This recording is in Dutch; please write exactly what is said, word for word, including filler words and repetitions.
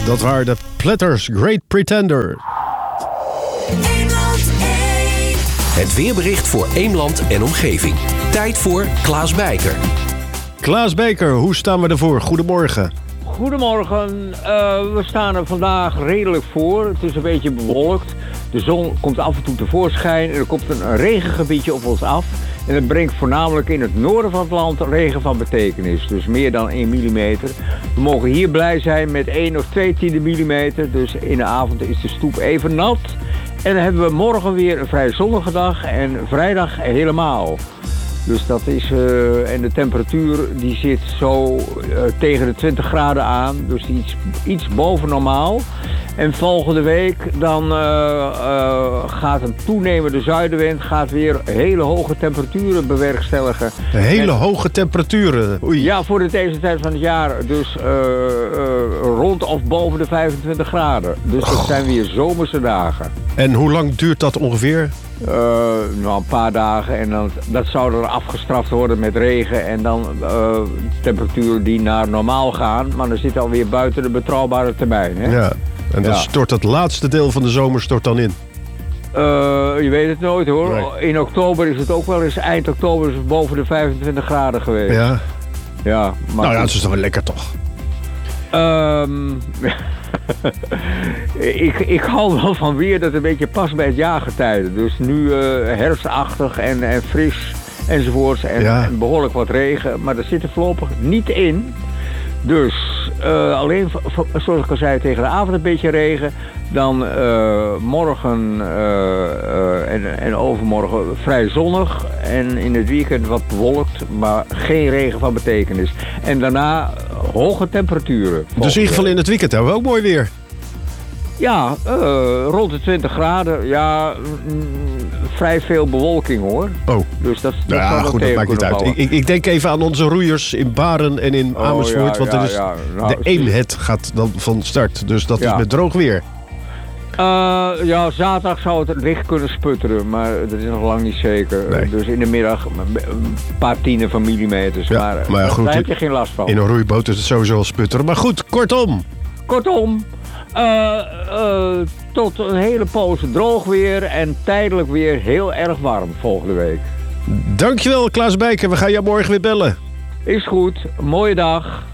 Dat waren de Platters, Great Pretender. Het weerbericht voor Eemland en omgeving. Tijd voor Klaas Bijker. Klaas Bijker, hoe staan we ervoor? Goedemorgen. Goedemorgen. Uh, we staan er vandaag redelijk voor. Het is een beetje bewolkt. De zon komt af en toe tevoorschijn en er komt een regengebiedje op ons af. En dat brengt voornamelijk in het noorden van het land regen van betekenis. Dus meer dan één millimeter. We mogen hier blij zijn met één of twee tiende millimeter. Dus in de avond is de stoep even nat. En dan hebben we morgen weer een vrij zonnige dag en vrijdag helemaal. Dus dat is, uh, en de temperatuur die zit zo uh, tegen de twintig graden aan. Dus iets, iets boven normaal. En volgende week dan uh, uh, gaat een toenemende zuidenwind gaat weer hele hoge temperaturen bewerkstelligen. Hele en, hoge temperaturen? Oei. Ja, voor de deze tijd van het jaar. Dus uh, uh, rond of boven de vijfentwintig graden. Dus dat oh. zijn weer zomerse dagen. En hoe lang duurt dat ongeveer? Uh, nou, een paar dagen en dan, dat zou er afgestraft worden met regen en dan uh, temperaturen die naar normaal gaan. Maar dan zit alweer buiten de betrouwbare termijn. Hè? Ja, en dan ja. stort het laatste deel van de zomer stort dan in. Uh, je weet het nooit hoor. Nee. In oktober is het ook wel eens, eind oktober is het boven de vijfentwintig graden geweest. Ja. Ja, maar nou ja, dat is toch wel lekker toch? Um, ik, ik hou wel van weer dat het een beetje past bij het jaargetijde. Dus nu uh, herfstachtig en, en fris enzovoorts en, ja. en behoorlijk wat regen. Maar er zit er voorlopig niet in. Dus uh, alleen, zoals ik al zei, tegen de avond een beetje regen. Dan uh, morgen uh, uh, en, en overmorgen vrij zonnig. En in het weekend wat bewolkt, maar geen regen van betekenis. En daarna hoge temperaturen. Dus in ieder geval in het weekend hebben we ook mooi weer. Ja, uh, rond de twintig graden. Ja, mm, vrij veel bewolking hoor. Oh. Dus dat, dat ja, zal goed, dat maakt niet uit. Ik, ik, ik denk even aan onze roeiers in Baren en in oh, Amersfoort. Ja, want ja, er is, ja. Nou, de Eemhet gaat dan van start. Dus dat ja. is met droog weer. Uh, ja, zaterdag zou het licht kunnen sputteren, maar dat is nog lang niet zeker. Nee. Dus in de middag een paar tienen van millimeters. Ja, maar maar ja, goed, daar heb je geen last van. In een roeiboot is het sowieso al sputteren. Maar goed, kortom. Kortom, uh, uh, tot een hele poos droog weer en tijdelijk weer heel erg warm volgende week. Dankjewel, Klaas Bijker. We gaan jou morgen weer bellen. Is goed. Mooie dag.